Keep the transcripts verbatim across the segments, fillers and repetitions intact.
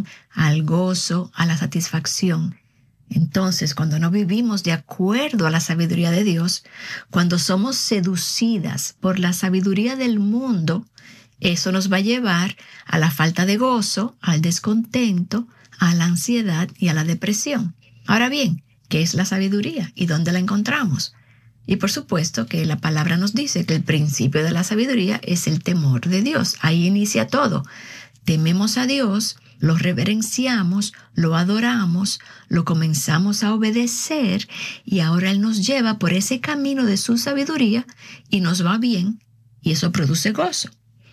depresión, al gozo, a la satisfacción. Entonces, cuando no vivimos de acuerdo a la sabiduría de Dios, cuando somos seducidas por la sabiduría del mundo, eso nos va a llevar a la falta de gozo, al descontento, a la ansiedad y a la depresión. Ahora bien, ¿qué es la sabiduría y dónde la encontramos? Y por supuesto que la palabra nos dice que el principio de la sabiduría es el temor de Dios. Ahí inicia todo. Tememos a Dios, lo reverenciamos, lo adoramos, lo comenzamos a obedecer y ahora Él nos lleva por ese camino de su sabiduría y nos va bien y eso produce gozo.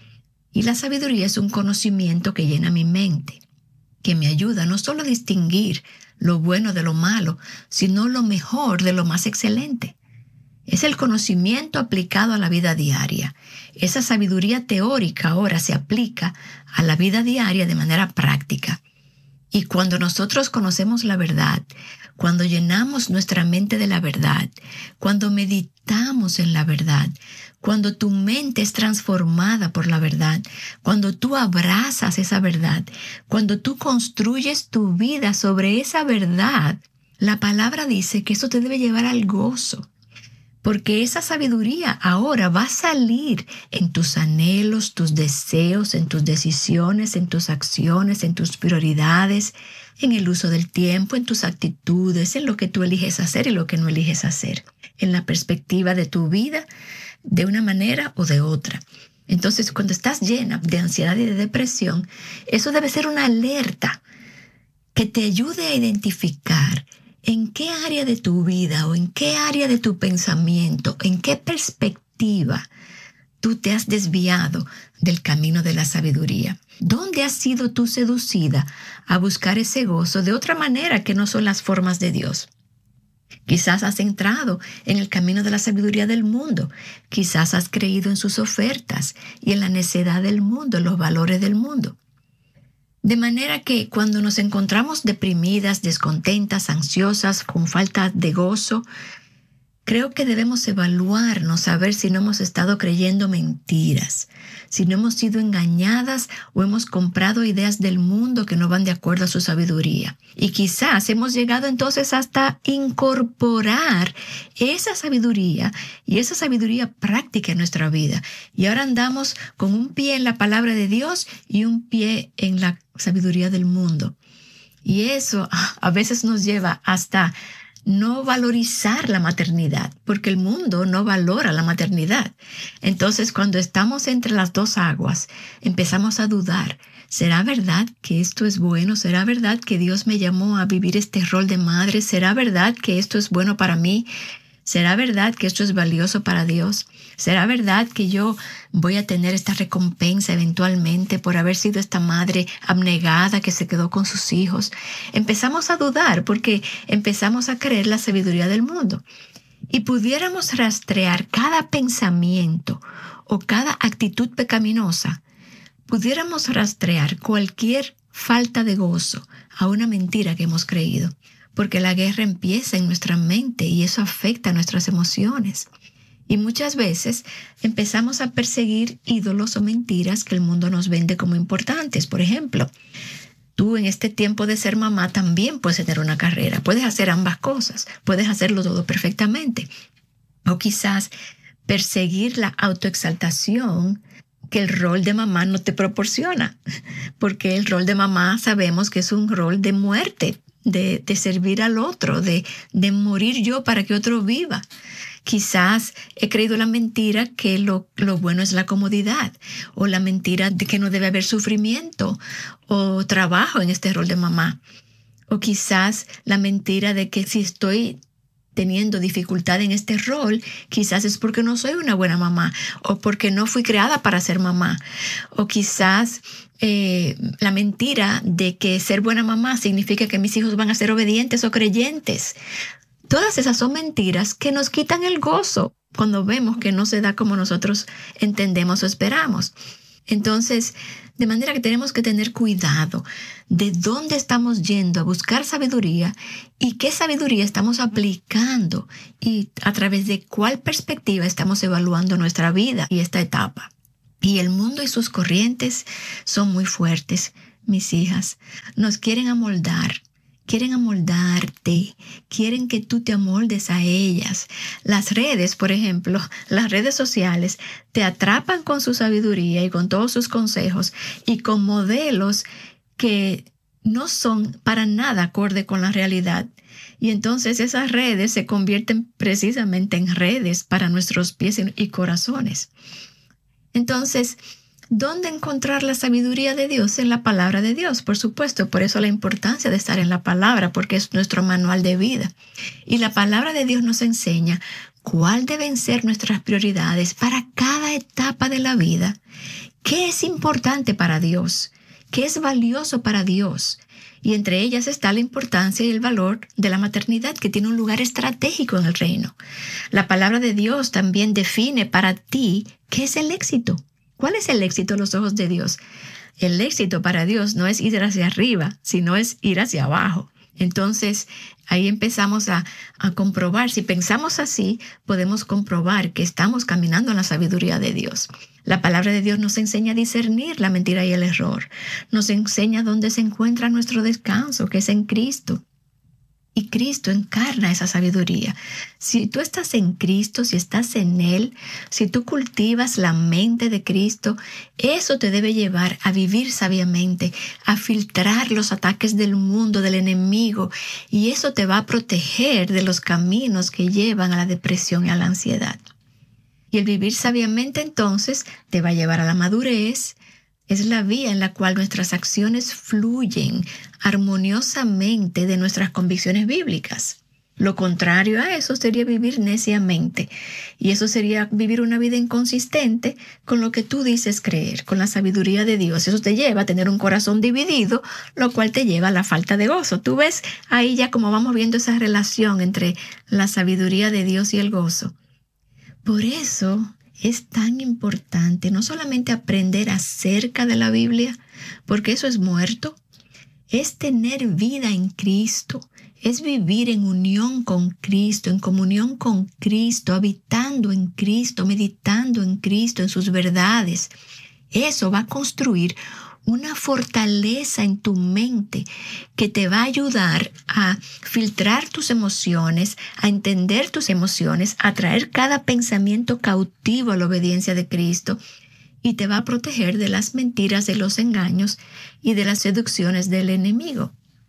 Y la sabiduría es un conocimiento que llena mi mente, que me ayuda no solo a distinguir lo bueno de lo malo, sino lo mejor de lo más excelente. Es el conocimiento aplicado a la vida diaria. Esa sabiduría teórica ahora se aplica a la vida diaria de manera práctica. Y cuando nosotros conocemos la verdad, cuando llenamos nuestra mente de la verdad, cuando meditamos en la verdad, cuando tu mente es transformada por la verdad, cuando tú abrazas esa verdad, cuando tú construyes tu vida sobre esa verdad, la palabra dice que eso te debe llevar al gozo. Porque esa sabiduría ahora va a salir en tus anhelos, tus deseos, en tus decisiones, en tus acciones, en tus prioridades, en el uso del tiempo, en tus actitudes, en lo que tú eliges hacer y lo que no eliges hacer, en la perspectiva de tu vida de una manera o de otra. Entonces, cuando estás llena de ansiedad y de depresión, eso debe ser una alerta que te ayude a identificar en qué área de tu vida o en qué área de tu pensamiento, en qué perspectiva tú te has desviado del camino de la sabiduría. ¿Dónde has sido tú seducida a buscar ese gozo de otra manera que no son las formas de Dios? Quizás has entrado en el camino de la sabiduría del mundo. Quizás has creído en sus ofertas y en la necedad del mundo, en los valores del mundo. De manera que cuando nos encontramos deprimidas, descontentas, ansiosas, con falta de gozo, creo que debemos evaluarnos a ver si no hemos estado creyendo mentiras, si no hemos sido engañadas o hemos comprado ideas del mundo que no van de acuerdo a su sabiduría. Y quizás hemos llegado entonces hasta incorporar esa sabiduría y esa sabiduría práctica en nuestra vida. Y ahora andamos con un pie en la palabra de Dios y un pie en la sabiduría del mundo. Y eso a veces nos lleva hasta no valorizar la maternidad, porque el mundo no valora la maternidad. Entonces, cuando estamos entre las dos aguas, empezamos a dudar. ¿Será verdad que esto es bueno? ¿Será verdad que Dios me llamó a vivir este rol de madre? ¿Será verdad que esto es bueno para mí? ¿Será verdad que esto es valioso para Dios? ¿Será verdad que yo voy a tener esta recompensa eventualmente por haber sido esta madre abnegada que se quedó con sus hijos? Empezamos a dudar porque empezamos a creer la sabiduría del mundo. Y pudiéramos rastrear cada pensamiento o cada actitud pecaminosa, pudiéramos rastrear cualquier falta de gozo a una mentira que hemos creído. Porque la guerra empieza en nuestra mente y eso afecta a nuestras emociones. Y muchas veces empezamos a perseguir ídolos o mentiras que el mundo nos vende como importantes. Por ejemplo, tú en este tiempo de ser mamá también puedes tener una carrera. Puedes hacer ambas cosas. Puedes hacerlo todo perfectamente. O quizás perseguir la autoexaltación que el rol de mamá no te proporciona. Porque el rol de mamá sabemos que es un rol de muerte. De, de servir al otro, de, de morir yo para que otro viva. Quizás he creído la mentira que lo, lo bueno es la comodidad, o la mentira de que no debe haber sufrimiento o trabajo en este rol de mamá. O quizás la mentira de que si estoy teniendo dificultad en este rol, quizás es porque no soy una buena mamá o porque no fui creada para ser mamá. O quizás eh, la mentira de que ser buena mamá significa que mis hijos van a ser obedientes o creyentes. Todas esas son mentiras que nos quitan el gozo cuando vemos que no se da como nosotros entendemos o esperamos. Entonces, de manera que tenemos que tener cuidado de dónde estamos yendo a buscar sabiduría y qué sabiduría estamos aplicando y a través de cuál perspectiva estamos evaluando nuestra vida y esta etapa. Y el mundo y sus corrientes son muy fuertes. mis hijas, nos quieren amoldar. Quieren amoldarte, quieren que tú te amoldes a ellas. Las redes, por ejemplo, las redes sociales te atrapan con su sabiduría y con todos sus consejos y con modelos que no son para nada acorde con la realidad. Y entonces esas redes se convierten precisamente en redes para nuestros pies y corazones. Entonces, ¿dónde encontrar la sabiduría de Dios? En la palabra de Dios, por supuesto. Por eso la importancia de estar en la palabra, porque es nuestro manual de vida. Y la palabra de Dios nos enseña cuáles deben ser nuestras prioridades para cada etapa de la vida. ¿Qué es importante para Dios? ¿Qué es valioso para Dios? Y entre ellas está la importancia y el valor de la maternidad, que tiene un lugar estratégico en el reino. La palabra de Dios también define para ti qué es el éxito. ¿Cuál es el éxito a los ojos de Dios? El éxito para Dios no es ir hacia arriba, sino es ir hacia abajo. Entonces, ahí empezamos a, a comprobar. Si pensamos así, podemos comprobar que estamos caminando en la sabiduría de Dios. La palabra de Dios nos enseña a discernir la mentira y el error. Nos enseña dónde se encuentra nuestro descanso, que es en Cristo. Y Cristo encarna esa sabiduría. Si tú estás en Cristo, si estás en Él, si tú cultivas la mente de Cristo, eso te debe llevar a vivir sabiamente, a filtrar los ataques del mundo, del enemigo, y eso te va a proteger de los caminos que llevan a la depresión y a la ansiedad. Y el vivir sabiamente entonces te va a llevar a la madurez. Es la vía en la cual nuestras acciones fluyen armoniosamente de nuestras convicciones bíblicas. Lo contrario a eso sería vivir neciamente. Y eso sería vivir una vida inconsistente con lo que tú dices creer, con la sabiduría de Dios. Eso te lleva a tener un corazón dividido, lo cual te lleva a la falta de gozo. Tú ves ahí ya como vamos viendo esa relación entre la sabiduría de Dios y el gozo. Por eso es tan importante no solamente aprender acerca de la Biblia, porque eso es muerto, es tener vida en Cristo, es vivir en unión con Cristo, en comunión con Cristo, habitando en Cristo, meditando en Cristo, en sus verdades. Eso va a construir una fortaleza en tu mente que te va a ayudar a filtrar tus emociones, a entender tus emociones, a traer cada pensamiento cautivo a la obediencia de Cristo y te va a proteger de las mentiras, de los engaños y de las seducciones del enemigo.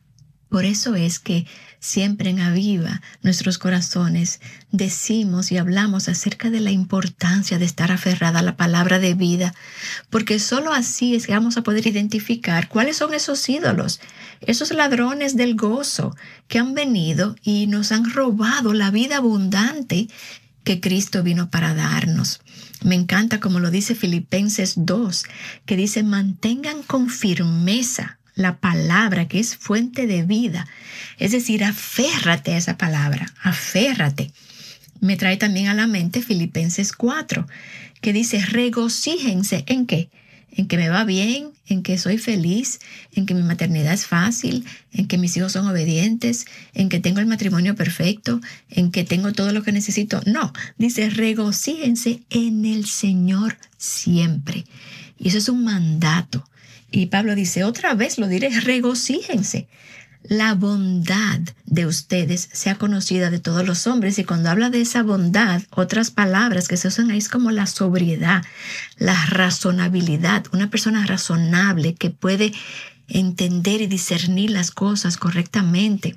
Por eso es que siempre en Aviva nuestros corazones decimos y hablamos acerca de la importancia de estar aferrada a la palabra de vida, porque solo así es que vamos a poder identificar cuáles son esos ídolos, esos ladrones del gozo que han venido y nos han robado la vida abundante que Cristo vino para darnos. Me encanta como lo dice Filipenses dos, que dice: mantengan con firmeza la palabra que es fuente de vida. Es decir, aférrate a esa palabra, aférrate. Me trae también a la mente Filipenses cuatro, que dice: regocíjense ¿en qué? En que me va bien, en que soy feliz, en que mi maternidad es fácil, en que mis hijos son obedientes, en que tengo el matrimonio perfecto, en que tengo todo lo que necesito. No, dice: regocíjense en el Señor siempre. Y eso es un mandato. Y Pablo dice, otra vez lo diré, regocíjense. La bondad de ustedes sea conocida de todos los hombres. Y cuando habla de esa bondad, otras palabras que se usan ahí es como la sobriedad, la razonabilidad. Una persona razonable que puede entender y discernir las cosas correctamente.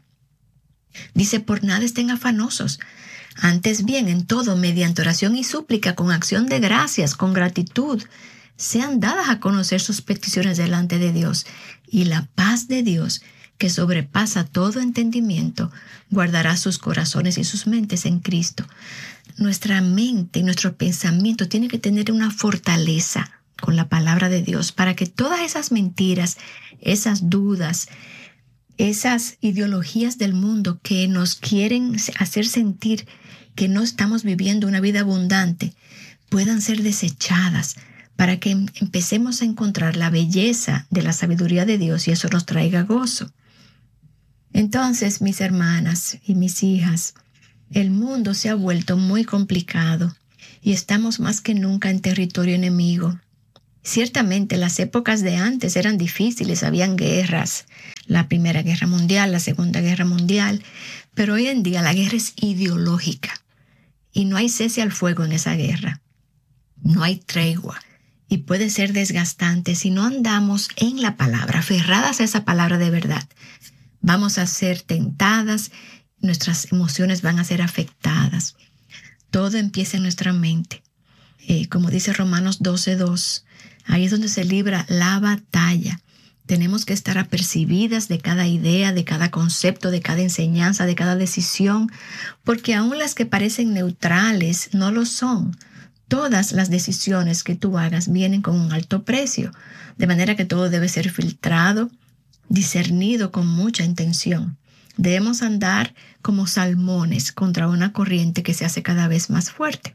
Dice, por nada estén afanosos. Antes bien, en todo, mediante oración y súplica, con acción de gracias, con gratitud, sean dadas a conocer sus peticiones delante de Dios, y la paz de Dios, que sobrepasa todo entendimiento, guardará sus corazones y sus mentes en Cristo. Nuestra mente y nuestro pensamiento tiene que tener una fortaleza con la palabra de Dios para que todas esas mentiras, esas dudas, esas ideologías del mundo que nos quieren hacer sentir que no estamos viviendo una vida abundante, puedan ser desechadas, para que empecemos a encontrar la belleza de la sabiduría de Dios y eso nos traiga gozo. Entonces, mis hermanas y mis hijas, el mundo se ha vuelto muy complicado y estamos más que nunca en territorio enemigo. Ciertamente las épocas de antes eran difíciles, habían guerras, la Primera Guerra Mundial, la Segunda Guerra Mundial, pero hoy en día la guerra es ideológica y no hay cese al fuego en esa guerra, no hay tregua y puede ser desgastante si no andamos en la palabra, aferradas a esa palabra de verdad. Vamos a ser tentadas, nuestras emociones van a ser afectadas. Todo empieza en nuestra mente. Eh, como dice Romanos doce dos, ahí es donde se libra la batalla. Tenemos que estar apercibidas de cada idea, de cada concepto, de cada enseñanza, de cada decisión, porque aun las que parecen neutrales no lo son. Todas las decisiones que tú hagas vienen con un alto precio, de manera que todo debe ser filtrado, discernido con mucha intención. Debemos andar como salmones contra una corriente que se hace cada vez más fuerte.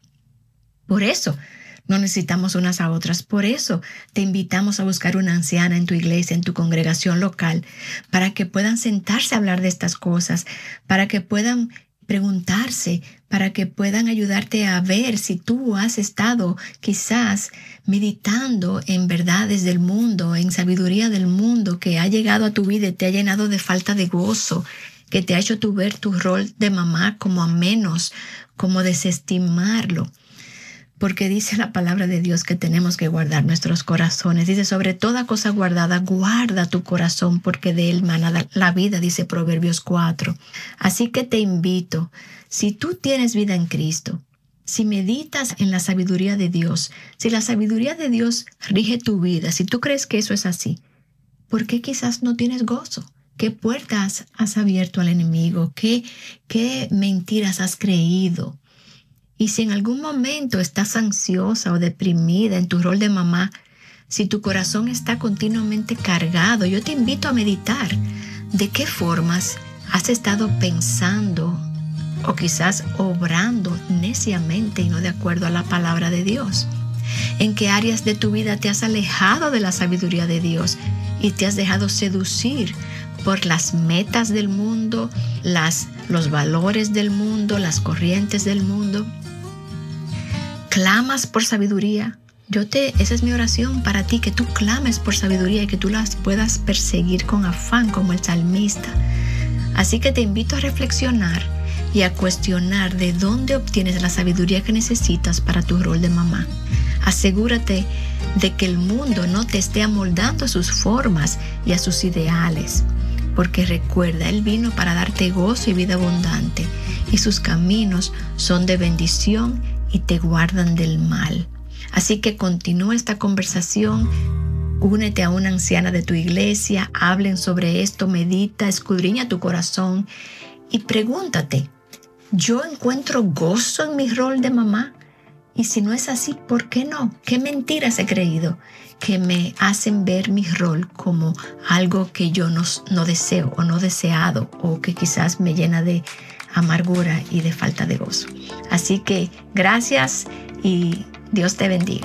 Por eso no necesitamos unas a otras. Por eso te invitamos a buscar una anciana en tu iglesia, en tu congregación local, para que puedan sentarse a hablar de estas cosas, para que puedan preguntarse, para que puedan ayudarte a ver si tú has estado quizás meditando en verdades del mundo, en sabiduría del mundo que ha llegado a tu vida y te ha llenado de falta de gozo, que te ha hecho tú ver tu rol de mamá como a menos, como desestimarlo. Porque dice la palabra de Dios que tenemos que guardar nuestros corazones. Dice, sobre toda cosa guardada, guarda tu corazón, porque de él mana la vida, dice Proverbios cuatro. Así que te invito, si tú tienes vida en Cristo, si meditas en la sabiduría de Dios, si la sabiduría de Dios rige tu vida, si tú crees que eso es así, ¿por qué quizás no tienes gozo? ¿Qué puertas has abierto al enemigo? ¿Qué, qué mentiras has creído? Y si en algún momento estás ansiosa o deprimida en tu rol de mamá, si tu corazón está continuamente cargado, yo te invito a meditar de qué formas has estado pensando o quizás obrando neciamente y no de acuerdo a la palabra de Dios. ¿En qué áreas de tu vida te has alejado de la sabiduría de Dios y te has dejado seducir por las metas del mundo, las, los valores del mundo, las corrientes del mundo? ¿Clamas por sabiduría? Yo te, esa es mi oración para ti, que tú clames por sabiduría y que tú las puedas perseguir con afán como el salmista. Así que te invito a reflexionar y a cuestionar de dónde obtienes la sabiduría que necesitas para tu rol de mamá. Asegúrate de que el mundo no te esté amoldando a sus formas y a sus ideales, porque recuerda, Él vino para darte gozo y vida abundante, y sus caminos son de bendición y te guardan del mal. Así que continúa esta conversación, únete a una anciana de tu iglesia, hablen sobre esto, medita, escudriña tu corazón y pregúntate, ¿yo encuentro gozo en mi rol de mamá? Y si no es así, ¿por qué no? ¿Qué mentiras he creído que me hacen ver mi rol como algo que yo no, no deseo o no deseado, o que quizás me llena de amargura y de falta de gozo? Así que gracias y Dios te bendiga.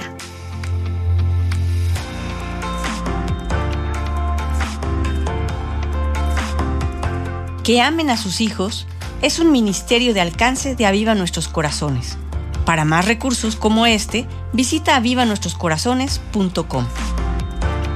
Que amen a sus hijos es un ministerio de alcance de Aviva Nuestros Corazones. Para más recursos como este, visita aviva nuestros corazones punto com.